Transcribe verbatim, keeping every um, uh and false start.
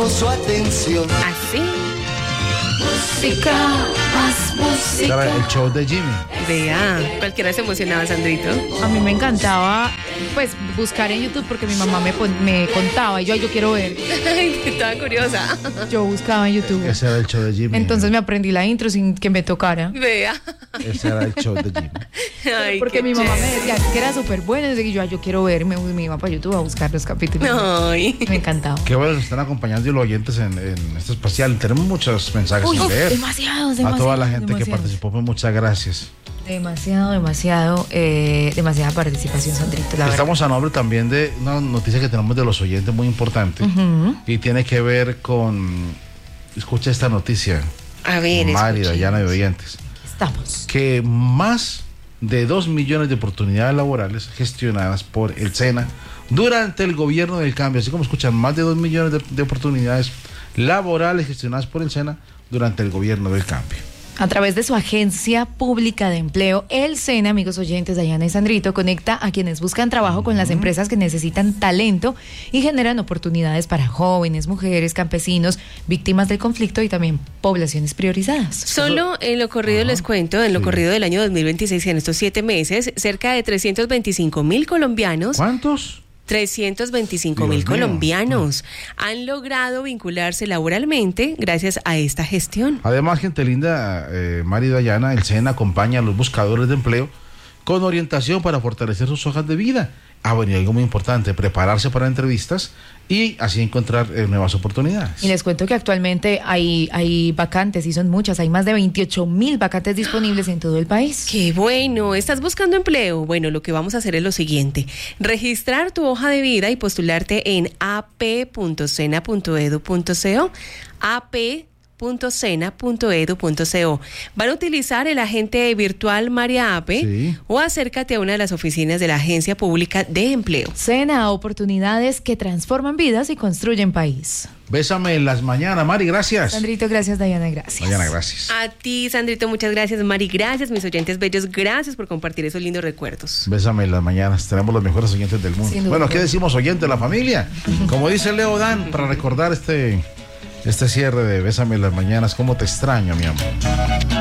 llamó su atención. Así. Música, más música. Era el show de Jimmy. Vea, cualquiera se emocionaba, Sandrito. A mí me encantaba, pues, buscar en YouTube porque mi mamá me, pon- me contaba y yo, "Ay, yo quiero ver". Ay, toda curiosa. Yo buscaba en YouTube. Ese era el show de Jimmy. Entonces me aprendí la intro sin que me tocara. Vea. Ese era el show de Jimmy. Ay, Porque qué mi mamá me chévere. decía que era súper bueno. Y yo, "Ay, yo quiero ver". Y me, me iba para YouTube a buscar los capítulos. Ay. Me encantaba. Qué bueno que están acompañando y los oyentes en, en este especial. Tenemos muchos mensajes Uy, sin leer. demasiados, A demasiados. toda la gente que demasiados. participó, pues muchas gracias. Demasiado, demasiado, eh, demasiada participación, Sandrito, la verdad. Estamos a nombre también de una noticia que tenemos de los oyentes muy importante. Ujú. Y tiene que ver con. Escucha esta noticia, A ver, Mari, escuchemos. Dayana y oyentes. Estamos. Que más de dos millones de oportunidades laborales gestionadas por el SENA durante el gobierno del cambio. Así como escuchan, más de dos millones de, de oportunidades laborales gestionadas por el SENA durante el gobierno del cambio. A través de su agencia pública de empleo, el SENA, amigos oyentes, Dayana y Sandrito, conecta a quienes buscan trabajo con las empresas que necesitan talento y generan oportunidades para jóvenes, mujeres, campesinos, víctimas del conflicto y también poblaciones priorizadas. Solo en lo corrido Ajá, les cuento, en lo sí. corrido del año dos mil veintiséis, en estos siete meses, cerca de trescientos veinticinco mil colombianos, ¿Cuántos? trescientos veinticinco mil Dios mío. colombianos han logrado vincularse laboralmente gracias a esta gestión. Además, gente linda, eh, Mari y Dayana, el SENA acompaña a los buscadores de empleo con orientación para fortalecer sus hojas de vida. Ah, bueno, y algo muy importante, prepararse para entrevistas y así encontrar eh, nuevas oportunidades. Y les cuento que actualmente hay, hay vacantes, y son muchas, hay más de veintiocho mil vacantes disponibles en todo el país. Qué bueno, ¿estás buscando empleo? Bueno, lo que vamos a hacer es lo siguiente: registrar tu hoja de vida y postularte en a p punto sena punto edu punto co, a p punto sena punto edu punto co. Van a utilizar el agente virtual María Ape, Sí. o acércate a una de las oficinas de la Agencia Pública de Empleo. SENA, oportunidades que transforman vidas y construyen país. Bésame en las mañanas, Mari, gracias. Sandrito, gracias, Dayana, gracias. Dayana, gracias. A ti, Sandrito, muchas gracias. Mari, gracias. Mis oyentes bellos, gracias por compartir esos lindos recuerdos. Bésame en las mañanas, tenemos los mejores oyentes del mundo. Sin duda. Bueno, ¿qué decimos oyentes? La familia. Como dice Leo Dan, para recordar este, este cierre de Bésame en las mañanas, cómo te extraño, mi amor.